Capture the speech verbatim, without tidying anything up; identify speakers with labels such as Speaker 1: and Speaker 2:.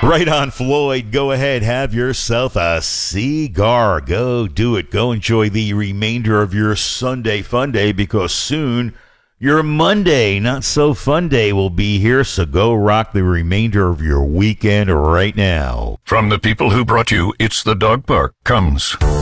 Speaker 1: Right on, Floyd. Go ahead, have yourself a cigar. Go do it. Go enjoy the remainder of your Sunday fun day, because soon your Monday not so fun day will be here. So go rock the remainder of your weekend right now.
Speaker 2: From the people who brought you It's the Dog Park comes